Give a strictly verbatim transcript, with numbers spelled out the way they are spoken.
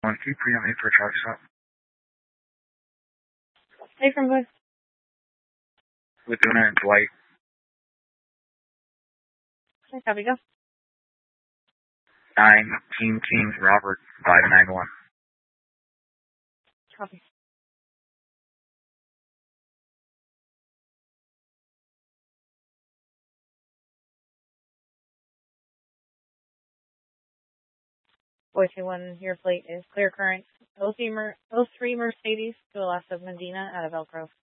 one two three, I'm in for a traffic stop. Hey, from who? Laguna and Dwight. Hey, copy, go. nine, Team King, Robert, five nine one. Copy. Boy two one, your plate is clear current. oh three Mercedes to Alaska Medina out of Elk Grove.